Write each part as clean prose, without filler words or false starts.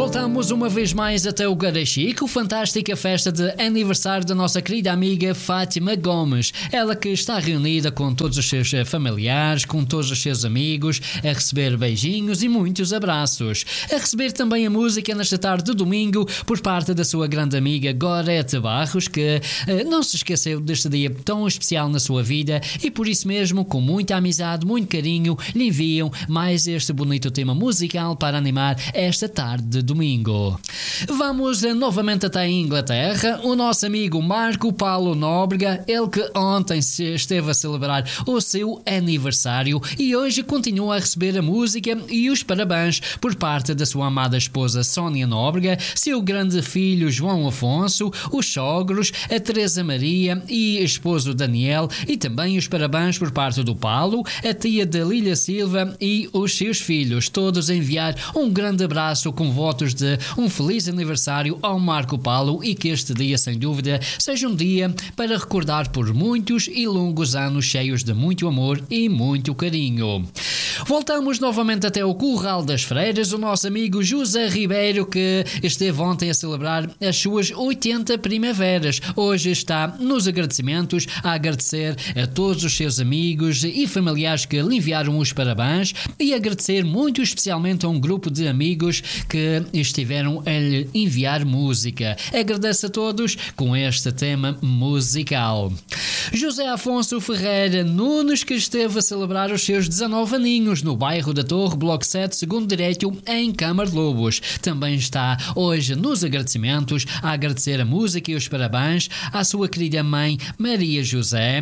voltamos uma vez mais até o Garachico, fantástica festa de aniversário da nossa querida amiga Fátima Gomes. Ela que está reunida com todos os seus familiares, com todos os seus amigos, a receber beijinhos e muitos abraços. A receber também a música nesta tarde de domingo por parte da sua grande amiga Gorete Barros, que não se esqueceu deste dia tão especial na sua vida e por isso mesmo, com muita amizade, muito carinho, lhe enviam mais este bonito tema musical para animar esta tarde de domingo. Vamos novamente até a Inglaterra. O nosso amigo Marco Paulo Nóbrega, ele que ontem esteve a celebrar o seu aniversário e hoje continua a receber a música e os parabéns por parte da sua amada esposa Sónia Nóbrega, seu grande filho João Afonso, os sogros, a Teresa Maria e esposo Daniel, e também os parabéns por parte do Paulo, a tia da Lília Silva e os seus filhos, todos a enviar um grande abraço com votos de um feliz aniversário ao Marco Paulo e que este dia, sem dúvida, seja um dia para recordar por muitos e longos anos cheios de muito amor e muito carinho. Voltamos novamente até o Curral das Freiras, o nosso amigo José Ribeiro, que esteve ontem a celebrar as suas 80 primaveras. Hoje está nos agradecimentos a agradecer a todos os seus amigos e familiares que lhe enviaram os parabéns e agradecer muito especialmente a um grupo de amigos que estiveram a lhe enviar música. Agradeço a todos com este tema musical. José Afonso Ferreira Nunes, que esteve a celebrar os seus 19 aninhos no bairro da Torre, Bloco 7, segundo direito, em Câmara de Lobos. Também está hoje nos agradecimentos a agradecer a música e os parabéns à sua querida mãe Maria José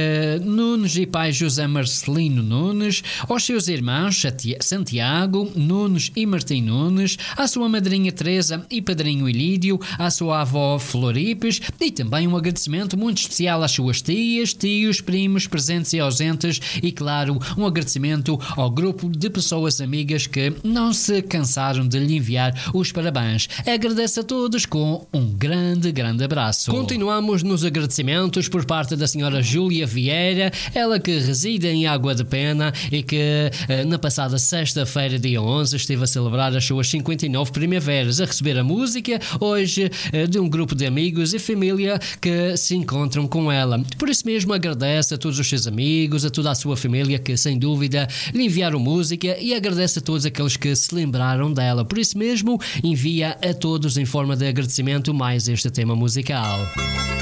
Nunes e pai José Marcelino Nunes, aos seus irmãos Santiago Nunes e Martim Nunes, à sua madrinha Teresa e padrinho Ilídio, à sua avó Floripes e também um agradecimento muito especial às suas tias, tios, primos, presentes e ausentes e, claro, um agradecimento ao grupo de pessoas amigas que não se cansaram de lhe enviar os parabéns. Agradeço a todos com um grande, grande abraço. Continuamos nos agradecimentos por parte da senhora Júlia Vieira, ela que reside em Água de Pena e que na passada sexta-feira, dia 11, esteve a celebrar as suas 59 primaveras, a receber a música hoje de um grupo de amigos e família que se encontram com ela. Por isso mesmo agradece a todos os seus amigos, a toda a sua família que sem dúvida lhe enviaram música e agradece a todos aqueles que se lembraram dela. Por isso mesmo envia a todos em forma de agradecimento mais este tema musical.